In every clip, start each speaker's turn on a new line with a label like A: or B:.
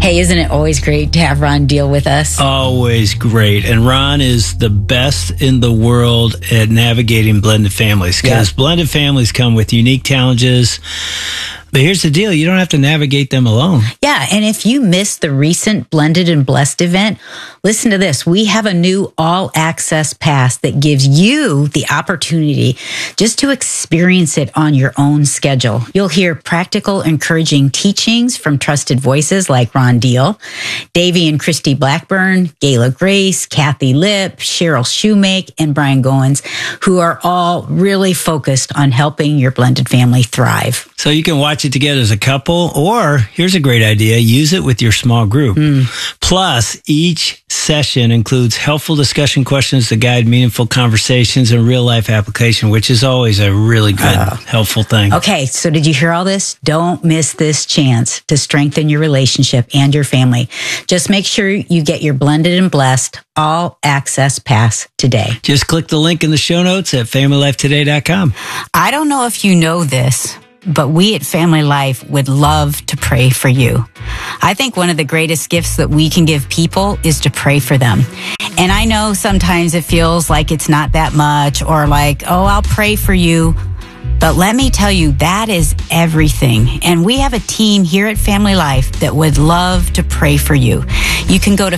A: Hey, isn't it always great to have Ron Deal with us?
B: Always great. And Ron is the best in the world at navigating blended families, because blended families come with unique challenges. But here's the deal. You don't have to navigate them alone.
A: Yeah. And if you missed the recent Blended and Blessed event, listen to this. We have a new all access pass that gives you the opportunity just to experience it on your own schedule. You'll hear practical, encouraging teachings from trusted voices like Ron Deal, Davey and Christy Blackburn, Gayla Grace, Kathy Lipp, Cheryl Shoemake, and Brian Goins, who are all really focused on helping your blended family thrive.
B: So you can watch it together as a couple, or here's a great idea, use it with your small group. Plus, each session includes helpful discussion questions to guide meaningful conversations and real life application, which is always a really good, helpful thing.
A: Okay, so did you hear all this? Don't miss this chance to strengthen your relationship and your family. Just make sure you get your Blended and Blessed all access pass today.
B: Just click the link in the show notes at familylifetoday.com.
A: I don't know if you know this, but we at Family Life would love to pray for you. I think one of the greatest gifts that we can give people is to pray for them. And I know sometimes it feels like it's not that much, or like, oh, I'll pray for you. But let me tell you, that is everything. And we have a team here at Family Life that would love to pray for you. You can go to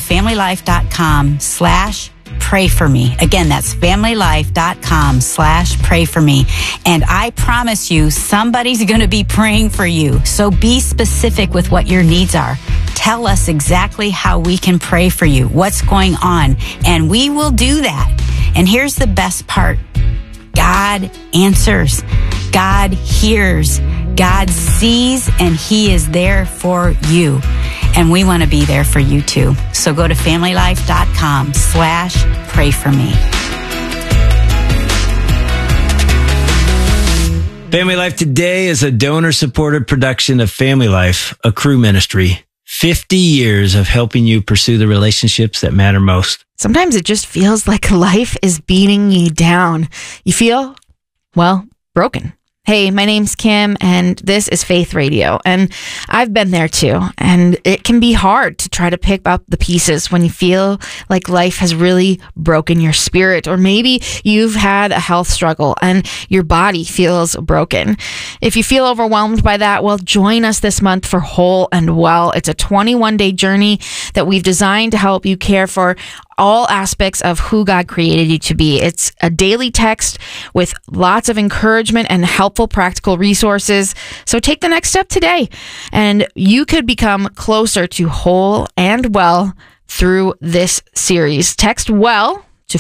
A: familylife.com/pray for me. Again, that's familylife.com/pray for me. And I promise you, somebody's going to be praying for you. So be specific with what your needs are. Tell us exactly how we can pray for you, what's going on, and we will do that. And here's the best part. God answers. God hears. God sees, and He is there for you. And we want to be there for you too. So go to familylife.com/pray for me.
B: Family Life Today is a donor-supported production of Family Life, a crew ministry. 50 years of helping you pursue the relationships that matter most.
C: Sometimes it just feels like life is beating you down. You feel, well, broken. Hey, my name's Kim, and this is Faith Radio, and I've been there too, and it can be hard to try to pick up the pieces when you feel like life has really broken your spirit, or maybe you've had a health struggle and your body feels broken. If you feel overwhelmed by that, well, join us this month for Whole and Well. It's a 21-day journey that we've designed to help you care for all aspects of who God created you to be. It's a daily text with lots of encouragement and helpful practical resources. So take the next step today, and you could become closer to whole and well through this series. Text WELL to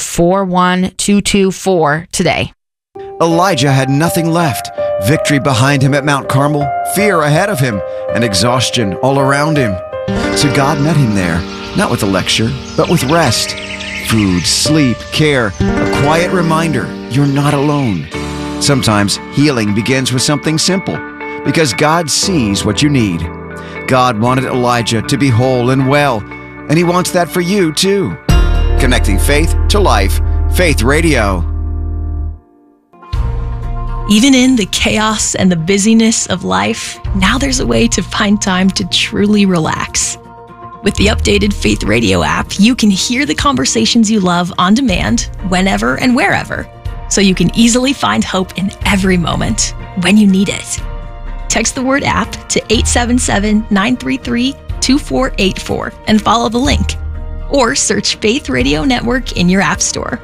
C: 41224 today.
D: Elijah had nothing left. Victory behind him at Mount Carmel, fear ahead of him, and exhaustion all around him. So God met him there, not with a lecture, but with rest. Food, sleep, care, a quiet reminder you're not alone. Sometimes healing begins with something simple, because God sees what you need. God wanted Elijah to be whole and well, and He wants that for you too. Connecting faith to life. Faith Radio.
E: Even in the chaos and the busyness of life, now there's a way to find time to truly relax. With the updated Faith Radio app, you can hear the conversations you love on demand, whenever and wherever, so you can easily find hope in every moment when you need it. Text the word app to 877-933-2484 and follow the link, or search Faith Radio Network in your app store.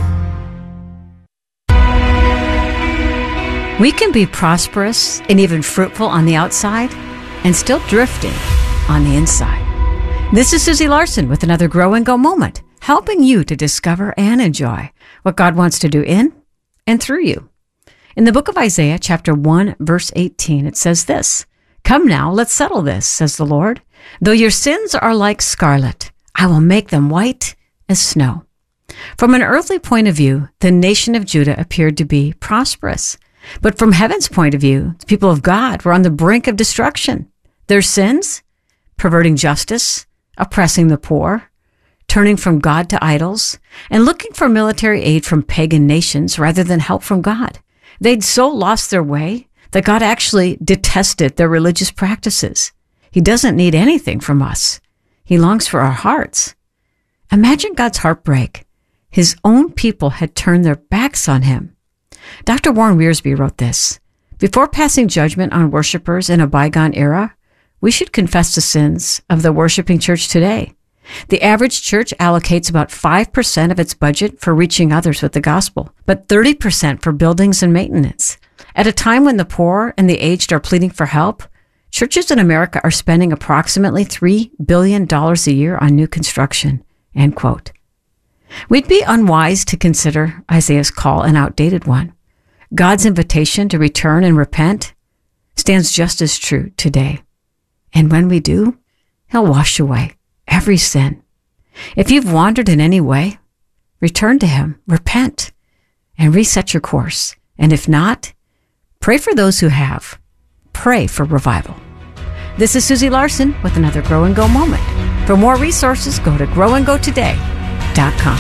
F: We can be prosperous and even fruitful on the outside and still drifting on the inside. This is Susie Larson with another Grow and Go moment, helping you to discover and enjoy what God wants to do in and through you. In the book of Isaiah, chapter 1, verse 18, it says this, "Come now, let's settle this, says the Lord. Though your sins are like scarlet, I will make them white as snow." From an earthly point of view, the nation of Judah appeared to be prosperous. But from heaven's point of view, the people of God were on the brink of destruction. Their sins, perverting justice, oppressing the poor, turning from God to idols, and looking for military aid from pagan nations rather than help from God. They'd so lost their way that God actually detested their religious practices. He doesn't need anything from us. He longs for our hearts. Imagine God's heartbreak. His own people had turned their backs on him. Dr. Warren Wiersbe wrote this: before passing judgment on worshipers in a bygone era, we should confess the sins of the worshiping church today. The average church allocates about 5% of its budget for reaching others with the gospel, but 30% for buildings and maintenance. At a time when the poor and the aged are pleading for help, churches in America are spending approximately $3 billion a year on new construction. End quote. We'd be unwise to consider Isaiah's call an outdated one. God's invitation to return and repent stands just as true today. And when we do, he'll wash away every sin. If you've wandered in any way, return to him, repent, and reset your course. And if not, pray for those who have. Pray for revival. This is Susie Larson with another Grow and Go moment. For more resources, go to growandgotoday.com.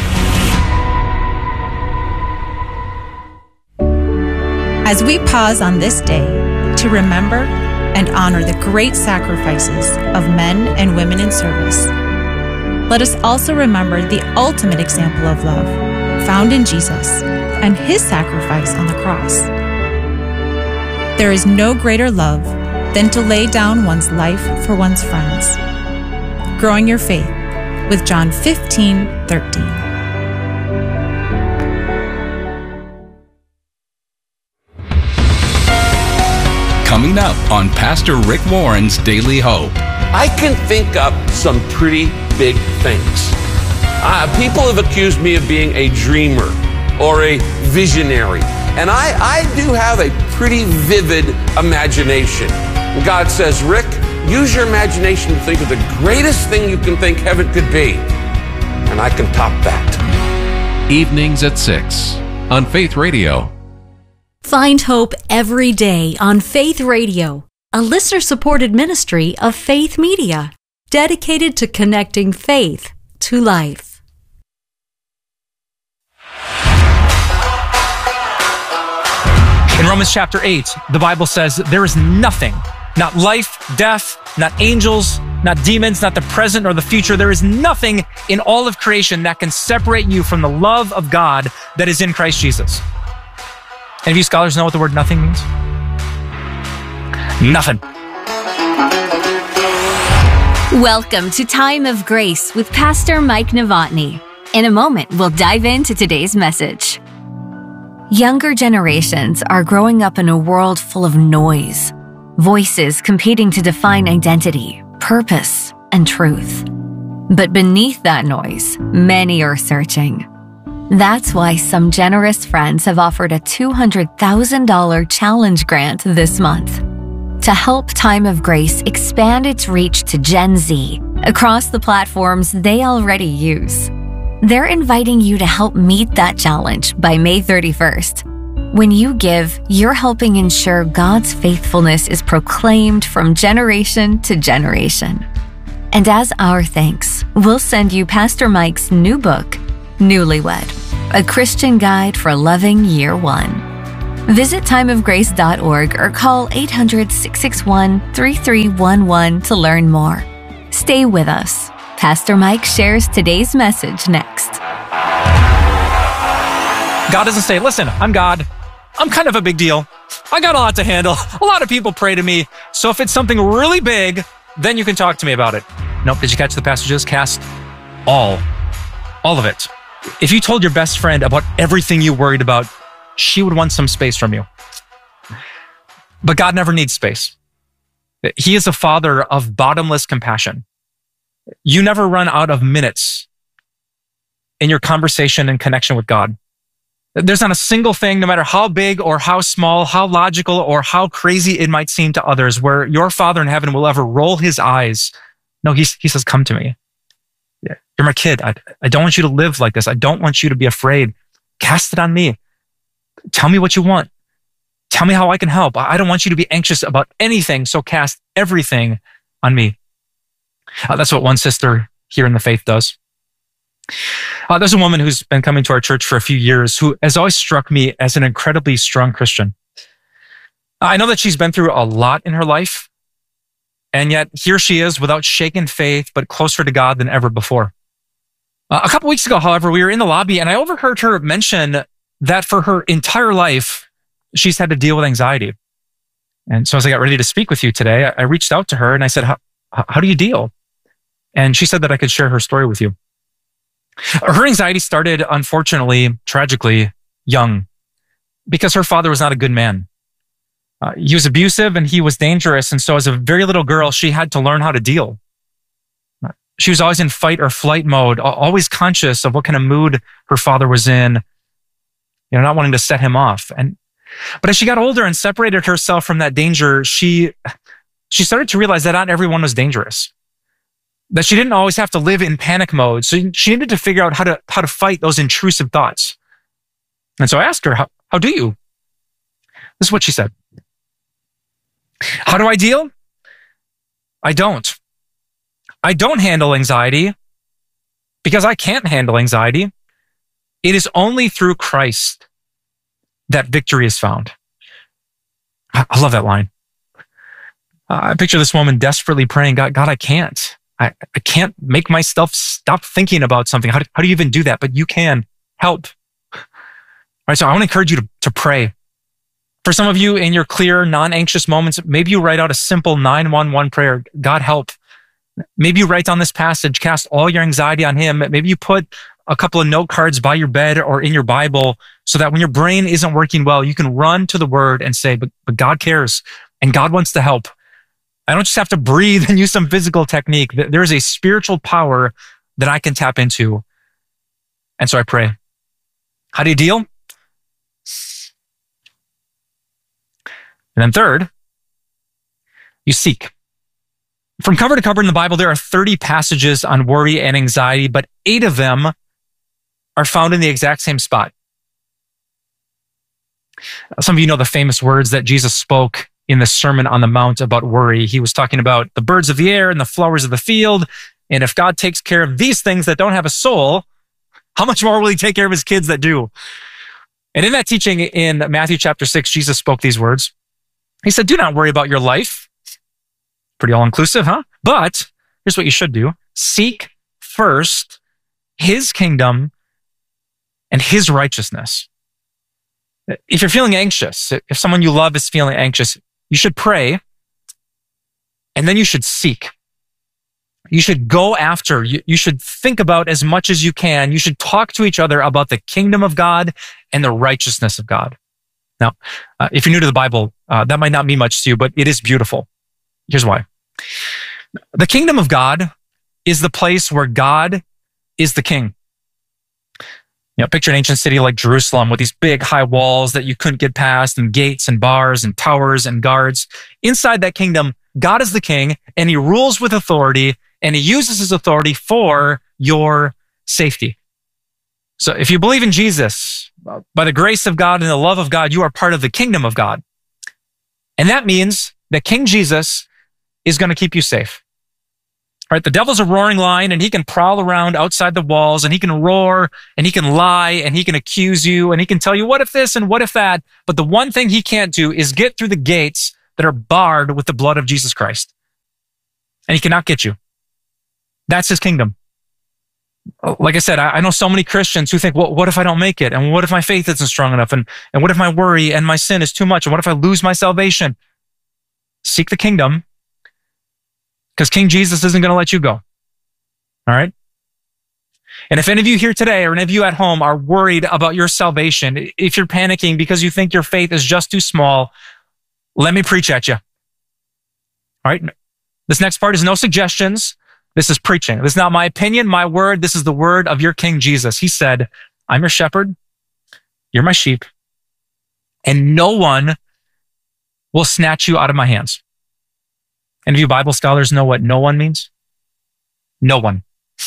G: As we pause on this day to remember and honor the great sacrifices of men and women in service, let us also remember the ultimate example of love found in Jesus and his sacrifice on the cross. There is no greater love than to lay down one's life for one's friends. Growing your faith with John 15:13.
H: Coming up on Pastor Rick Warren's Daily Hope.
I: I can think up some pretty big things. People have accused me of being a dreamer or a visionary. And I do have a pretty vivid imagination. God says, Rick, use your imagination to think of the greatest thing you can think heaven could be. And I can top that.
J: Evenings at 6 on Faith Radio.
K: Find hope every day on Faith Radio, a listener-supported ministry of Faith Media, dedicated to connecting faith to life.
L: In Romans chapter 8, the Bible says there is nothing, not life, death, not angels, not demons, not the present or the future. There is nothing in all of creation that can separate you from the love of God that is in Christ Jesus. Any of you scholars know what the word nothing means? Nothing.
M: Welcome to Time of Grace with Pastor Mike Novotny. In a moment, we'll dive into today's message. Younger generations are growing up in a world full of noise, voices competing to define identity, purpose, and truth. But beneath that noise, many are searching. That's why some generous friends have offered a $200,000 challenge grant this month to help Time of Grace expand its reach to Gen Z across the platforms they already use. They're inviting you to help meet that challenge by May 31st. When you give, you're helping ensure God's faithfulness is proclaimed from generation to generation. And as our thanks, we'll send you Pastor Mike's new book, Newlywed, a Christian guide for loving year one. Visit timeofgrace.org or call 800-661-3311 to learn more. Stay with us. Pastor Mike shares today's message next.
L: God doesn't say, listen, I'm God. I'm kind of a big deal. I got a lot to handle. A lot of people pray to me. So if it's something really big, then you can talk to me about it. Nope. Did you catch the passages? Cast all of it. If you told your best friend about everything you worried about, she would want some space from you. But God never needs space. He is a father of bottomless compassion. You never run out of minutes in your conversation and connection with God. There's not a single thing, no matter how big or how small, how logical or how crazy it might seem to others, where your Father in heaven will ever roll his eyes. No, he says, come to me. You're my kid. I don't want you to live like this. I don't want you to be afraid. Cast it on me. Tell me what you want. Tell me how I can help. I don't want you to be anxious about anything, so cast everything on me. That's what one sister here in the faith does. There's a woman who's been coming to our church for a few years who has always struck me as an incredibly strong Christian. I know that she's been through a lot in her life, And yet here she is without shaken faith, but closer to God than ever before. A couple weeks ago, however, we were in the lobby and I overheard her mention that for her entire life, she's had to deal with anxiety. And so as I got ready to speak with you today, I reached out to her and I said, how do you deal? And she said that I could share her story with you. Her anxiety started, unfortunately, tragically, young, because her father was not a good man. He was abusive and he was dangerous. And so as a very little girl, she had to learn how to deal. She was always in fight or flight mode, always conscious of what kind of mood her father was in, not wanting to set him off. But as she got older and separated herself from that danger, she started to realize that not everyone was dangerous, that she didn't always have to live in panic mode. So she needed to figure out how to fight those intrusive thoughts. And so I asked her, how do you? This is what she said. How do I deal? I don't. I don't handle anxiety because I can't handle anxiety. It is only through Christ that victory is found. I love that line. I picture this woman desperately praying, God, I can't. I can't make myself stop thinking about something. How do you even do that? But you can. Help. All right, so I want to encourage you to pray. For some of you in your clear, non-anxious moments, maybe you write out a simple 911 prayer. God, help. Maybe you write down this passage, cast all your anxiety on him. Maybe you put a couple of note cards by your bed or in your Bible so that when your brain isn't working well, you can run to the word and say, but God cares and God wants to help. I don't just have to breathe and use some physical technique. There is a spiritual power that I can tap into. And so I pray. How do you deal? And then third, you seek. From cover to cover in the Bible, there are 30 passages on worry and anxiety, but 8 of them are found in the exact same spot. Some of you know the famous words that Jesus spoke in the Sermon on the Mount about worry. He was talking about the birds of the air and the flowers of the field. And if God takes care of these things that don't have a soul, how much more will he take care of his kids that do? And in that teaching in Matthew chapter 6, Jesus spoke these words. He said, do not worry about your life. Pretty all-inclusive, huh? But here's what you should do. Seek first his kingdom and his righteousness. If you're feeling anxious, if someone you love is feeling anxious, you should pray and then you should seek. You should go after, you should think about as much as you can. You should talk to each other about the kingdom of God and the righteousness of God. Now, if you're new to the Bible, that might not mean much to you, but it is beautiful. Here's why. The kingdom of God is the place where God is the king. Picture an ancient city like Jerusalem with these big high walls that you couldn't get past and gates and bars and towers and guards. Inside that kingdom, God is the king and he rules with authority and he uses his authority for your safety. So if you believe in Jesus, by the grace of God and the love of God, you are part of the kingdom of God. And that means that King Jesus is going to keep you safe. All right, the devil's a roaring lion and he can prowl around outside the walls and he can roar and he can lie and he can accuse you and he can tell you what if this and what if that. But the one thing he can't do is get through the gates that are barred with the blood of Jesus Christ. And he cannot get you. That's his kingdom. Like I said, I know so many Christians who think, well, what if I don't make it? And what if my faith isn't strong enough? And what if my worry and my sin is too much? And what if I lose my salvation? Seek the kingdom because King Jesus isn't going to let you go. All right? And if any of you here today or any of you at home are worried about your salvation, if you're panicking because you think your faith is just too small, let me preach at you. All right? This next part is no suggestions. This is preaching. This is not my opinion, my word. This is the word of your King Jesus. He said, I'm your shepherd. You're my sheep. And no one will snatch you out of my hands. Any of you Bible scholars know what no one means? No one.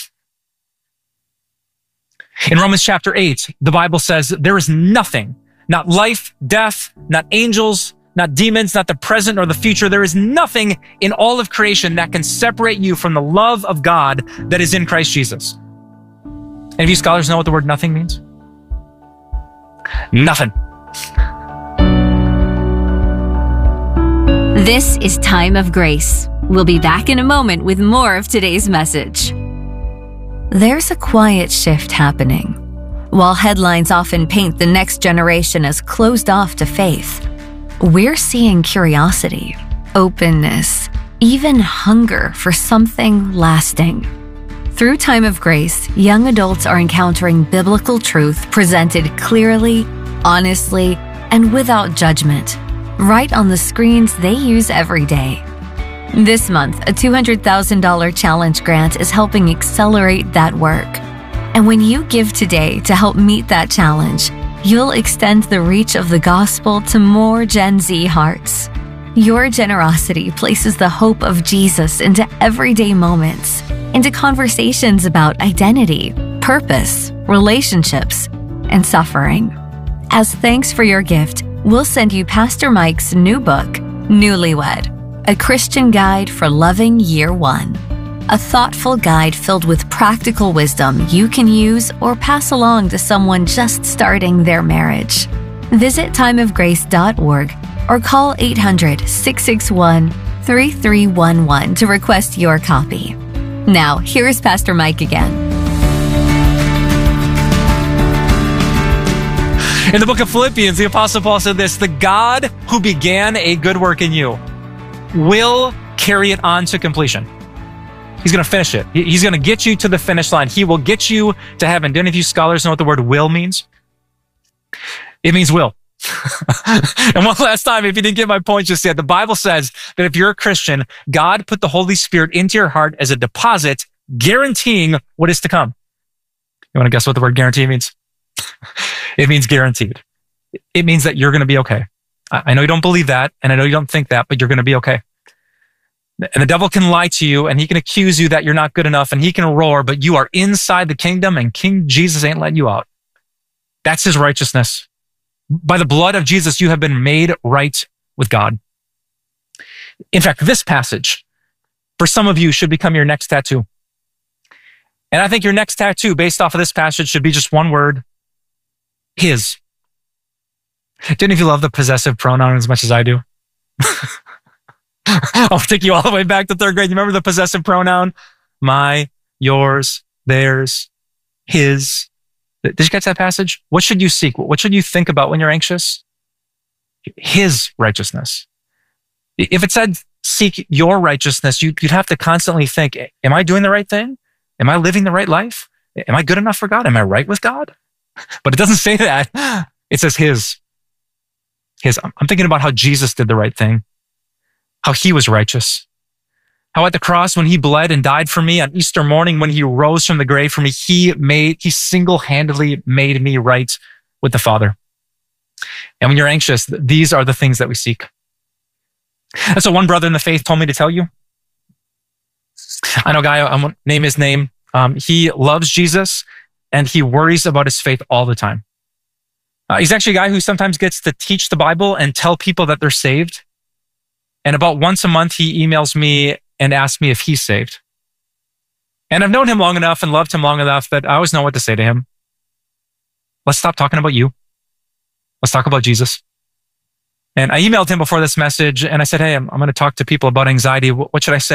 L: In Romans chapter 8, the Bible says there is nothing, not life, death, not angels, not demons, not the present or the future. There is nothing in all of creation that can separate you from the love of God that is in Christ Jesus. Any of you scholars know what the word nothing means? Nothing.
M: This is Time of Grace We'll be back in a moment with more of today's message. There's a quiet shift happening. While headlines often paint the next generation as closed off to faith, we're seeing curiosity, openness, even hunger for something lasting. Through Time of Grace, young adults are encountering biblical truth presented clearly, honestly, and without judgment, right on the screens they use every day. This month, a $200,000 challenge grant is helping accelerate that work. And when you give today to help meet that challenge, you'll extend the reach of the gospel to more Gen Z hearts. Your generosity places the hope of Jesus into everyday moments, into conversations about identity, purpose, relationships, and suffering. As thanks for your gift, we'll send you Pastor Mike's new book, Newlywed, a Christian guide for loving year one. A thoughtful guide filled with practical wisdom you can use or pass along to someone just starting their marriage. Visit timeofgrace.org or call 800-661-3311 to request your copy. Now, here's Pastor Mike again.
L: In the book of Philippians, the Apostle Paul said this: the God who began a good work in you will carry it on to completion. He's going to finish it. He's going to get you to the finish line. He will get you to heaven. Do any of you scholars know what the word will means? It means will. And one last time, if you didn't get my point just yet, the Bible says that if you're a Christian, God put the Holy Spirit into your heart as a deposit, guaranteeing what is to come. You want to guess what the word guarantee means? It means guaranteed. It means that you're going to be okay. I know you don't believe that, and I know you don't think that, but you're going to be okay. And the devil can lie to you, and he can accuse you that you're not good enough, and he can roar, but you are inside the kingdom, and King Jesus ain't letting you out. That's his righteousness. By the blood of Jesus, you have been made right with God. In fact, this passage, for some of you, should become your next tattoo. And I think your next tattoo, based off of this passage, should be just one word: his. Do any of you love the possessive pronoun as much as I do? I'll take you all the way back to third grade. You remember the possessive pronoun? My, yours, theirs, his. Did you catch that passage? What should you seek? What should you think about when you're anxious? His righteousness. If it said seek your righteousness, you'd have to constantly think, am I doing the right thing? Am I living the right life? Am I good enough for God? Am I right with God? But it doesn't say that. It says his. I'm thinking about how Jesus did the right thing, how he was righteous, how at the cross when he bled and died for me, on Easter morning when he rose from the grave for me, he single-handedly made me right with the Father. And when you're anxious, these are the things that we seek. That's what one brother in the faith told me to tell you. I know a guy, I won't name his name. He loves Jesus and he worries about his faith all the time. He's actually a guy who sometimes gets to teach the Bible and tell people that they're saved. And about once a month, he emails me and asks me if he's saved. And I've known him long enough and loved him long enough that I always know what to say to him. Let's stop talking about you. Let's talk about Jesus. And I emailed him before this message and I said, hey, I'm going to talk to people about anxiety. What should I say?